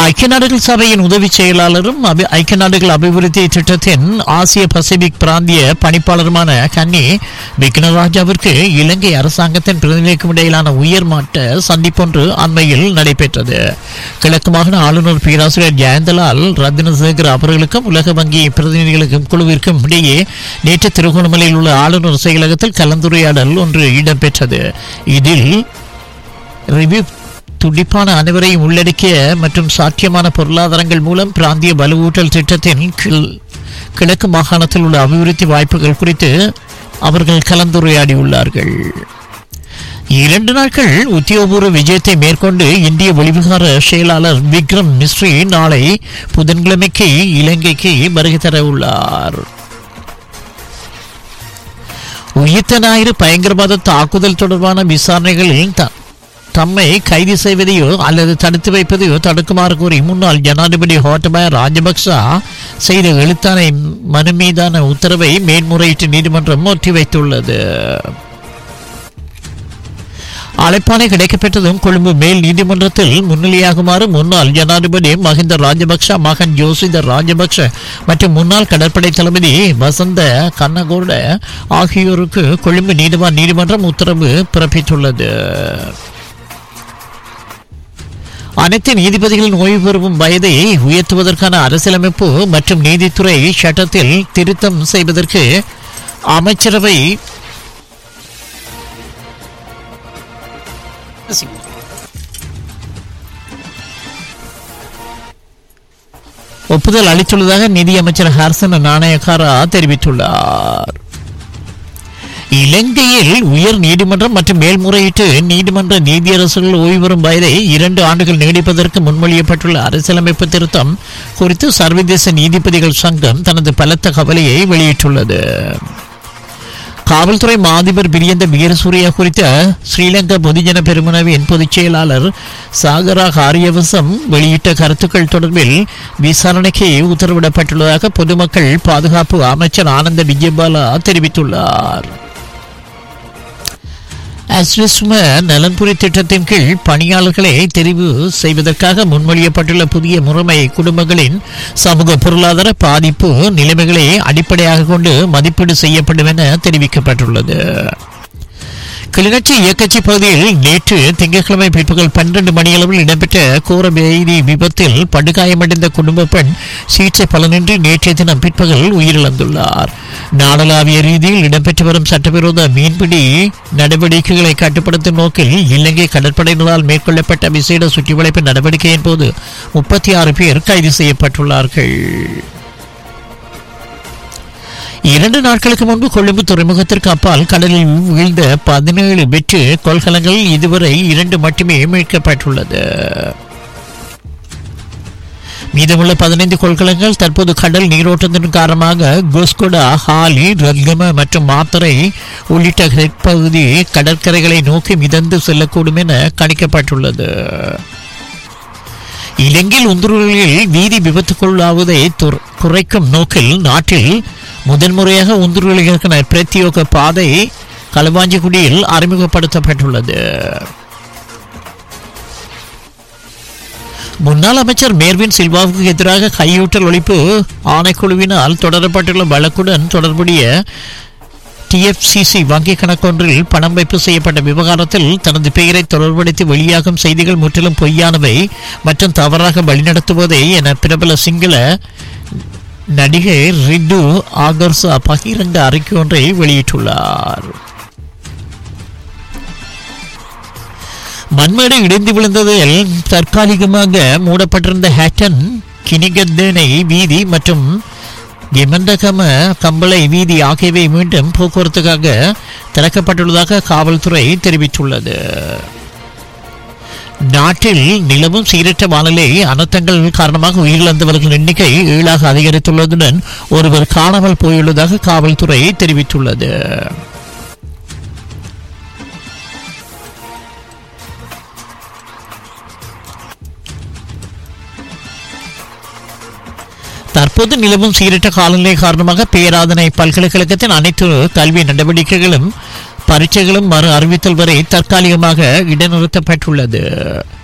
ஐக்கிய நாடுகள் சபையின் உதவி செயலாளரும் ஐக்கிய நாடுகள் அபிவிருத்தி திட்டத்தின் ஆசிய பசிபிக் பிராந்திய பணிப்பாளருமான கன்னி விக்னராஜாவிற்கு இலங்கை அரசாங்கத்தின் பிரதிநிதிக்கும் இடையிலான உயர்மட்ட சந்திப்பொன்று அண்மையில் நடைபெற்றது. கிழக்கு மாகாண ஆளுநர் பேராசிரியர் ஜெயந்தலால் ரத்னசேகர் அவர்களுக்கும் உலக வங்கி பிரதிநிதிகளுக்கும் குழுவிற்கும் இடையே நேற்று திருகோணமலையில் உள்ள ஆளுநர் செயலகத்தில் கலந்துரையாடல் ஒன்று இடம்பெற்றது. இதில் ரிவ்யூ துடிப்பான அனைவரையும் உள்ளடக்கிய மற்றும் சாத்தியமான பொருளாதாரங்கள் மூலம் பிராந்திய வலுவூட்டல் திட்டத்தின் கிழக்கு மாகாணத்தில் உள்ள அபிவிருத்தி வாய்ப்புகள் குறித்து அவர்கள் கலந்துரையாடியுள்ளார்கள். 2 நாட்கள் உத்தியோகபூர்வ விஜயத்தை மேற்கொண்டு இந்திய வெளிவிகார செயலாளர் விக்ரம் மிஸ்ரி நாளை புதன்கிழமைக்கு இலங்கைக்கு வருகை தர உள்ளார். உயிர்த்த ஞாயிறு பயங்கரவாத தாக்குதல் தொடர்பான விசாரணைகளில் தம்மை கைது செய்வதையோ அல்லது தடுத்து வைப்பதையோ தடுக்குமாறு கூறி முன்னாள் ஜனாதிபதி கோட்டபாய ராஜபக்ச செய்த எழுத்தாணை மனு மீதான உத்தரவை மேன்முறையீட்டு நீதிமன்றம் ஒத்திவைத்துள்ளது. அழைப்பாணை கிடைக்கப்பெற்றதும் கொழும்பு மேல் நீதிமன்றத்தில் முன்னிலையாகுமாறு முன்னாள் ஜனாதிபதி மஹிந்த ராஜபக்ஷ மகன் ஜோசித ராஜபக்ஷ மற்றும் முன்னாள் கடற்படை தளபதி வசந்த கன்னகோட ஆகியோருக்கு கொழும்பு நீதிவான் நீதிமன்றம் உத்தரவு பிறப்பித்துள்ளது. அனைத்து நீதிபதிகளின் ஓய்வு பெறும் வயதை உயர்த்துவதற்கான அரசியலமைப்பு மற்றும் நீதித்துறை சட்டத்தில் திருத்தம் செய்வதற்கு அமைச்சரவை ஒப்புதல் அளித்துள்ளதாக நிதியமைச்சர் ஹர்சன் நாணயக்காரா தெரிவித்துள்ளார். இலங்கையில் உயர் நீதிமன்றம் மற்றும் மேல்முறையீட்டு நீதிமன்ற நீதியரசர்கள் ஓய்வு பெறும் வயதை 2 ஆண்டுகள் நீடிப்பதற்கு முன்மொழியப்பட்டுள்ள அரசியலமைப்பு திருத்தம் குறித்து சர்வதேச நீதிபதிகள் சங்கம் தனது பலத்த கவலையை வெளியிட்டுள்ளது. காவல்துறை மாதிபர் பிரியந்த வீரசூரியா குறித்த ஸ்ரீலங்கா பொதுஜன பெருமுனவின் பொதுச் செயலாளர் சாகரா காரியவசம் வெளியிட்ட கருத்துக்கள் தொடர்பில் விசாரணைக்கு உத்தரவிடப்பட்டுள்ளதாக பொதுமக்கள் பாதுகாப்பு அமைச்சர் ஆனந்த விஜயபாலா தெரிவித்துள்ளார். அஸ்ரிஸ்ம நலன்புரி திட்டத்தின் கீழ் பணியாளர்களை தெரிவு செய்வதற்காக முன்மொழியப்பட்டுள்ள புதிய முறைமை குடும்பங்களின் சமூக பொருளாதார பாதிப்பு நிலைமைகளை அடிப்படையாக கொண்டு மதிப்பீடு செய்யப்படும் என தெரிவிக்கப்பட்டுள்ளது. கிளிநொச்சி இயக்கச்சி பகுதியில் நேற்று திங்கட்கிழமை பிற்பகல் 12 மணியளவில் இடம்பெற்ற கோர வேதி விபத்தில் படுகாயமடைந்த குடும்ப பெண் சிகிச்சை பலனின்றி நேற்றைய தினம் பிற்பகல் உயிரிழந்துள்ளார். நாடளாவிய ரீதியில் இடம்பெற்று வரும் சட்டவிரோத மீன்பிடி நடவடிக்கைகளை கட்டுப்படுத்தும் நோக்கில் இலங்கை கடற்படையினரால் மேற்கொள்ளப்பட்ட விசேட சுற்றிவளைப்பு நடவடிக்கையின் போது 36 பேர் கைது செய்யப்பட்டுள்ளார்கள். 2 நாட்களுக்கு முன்பு கொழும்பு துறைமுகத்திற்கு அப்பால் கடலில் வீழ்ந்த 17 வெற்று கொள்கலங்கள் இதுவரை 2 மட்டுமே மீட்கப்பட்டுள்ளது. மீதமுள்ள 15 கொள்கலங்கள் தற்போது கடல் நீரோட்டத்தின் காரணமாக கோஸ்கோடா, ஹாலி, ரத்கம மற்றும் மாத்தரை உள்ளிட்ட பகுதி கடற்கரைகளை நோக்கி மிதந்து செல்லக்கூடும் என கணிக்கப்பட்டுள்ளது. இலங்கையில் உந்துருளில் வீதி விபத்துக்குள்ளாவதை குறைக்கும் நோக்கில் நாட்டில் முதன்முறையாக உந்துருளிகளுக்கான பிரத்யேக பாதை களுவாஞ்சிக்குடியில் அறிமுகப்படுத்தப்பட்டுள்ளது. முன்னாள் அமைச்சர் மேர்வின் சில்வாவுக்கு எதிராக கையூட்டல் ஒழிப்பு ஆணைக்குழுவினால் தொடரப்பட்டுள்ள வழக்குடன் தொடர்புடைய டிஎஃப்சிசி வங்கி கணக்கொன்றில் பணம் வைப்பு செய்யப்பட்ட விவகாரத்தில் தனது பெயரை தொடர்படுத்தி வெளியாகும் செய்திகள் முற்றிலும் பொய்யானவை மற்றும் தவறாக வழிநடத்துவதை என பிரபல சிங்கள நடிகை ரிட்டு ஆகர்சா பகிரங்க அறிக்கை ஒன்றை வெளியிட்டுள்ளார். மண்மேடு இடிந்து விழுந்ததில் தற்காலிகமாக மூடப்பட்டிருந்த ஹேட்டன் கினிகத்தேனை வீதி மற்றும் கெமண்டகம கம்பளை வீதி ஆகியவை மீண்டும் போக்குவரத்துக்காக திறக்கப்பட்டுள்ளதாக காவல்துறை தெரிவித்துள்ளது. நாட்டில் நிலவும் சீரற்ற வானிலை அனர்த்தங்கள் காரணமாக உயிரிழந்தவர்கள் எண்ணிக்கை 7ஆக அதிகரித்துள்ளதுடன் ஒருவர் காணாமல் போயுள்ளதாக காவல்துறை தெரிவித்துள்ளது. தற்போது நிலவும் சீரற்ற காலநிலை காரணமாக பேராதனை பல்கலைக்கழகத்தின் அனைத்து கல்வி நடவடிக்கைகளும் பரீட்சைகளும் மறு அறிவித்தல் வரை தற்காலிகமாக இடைநிறுத்தப்பட்டுள்ளது.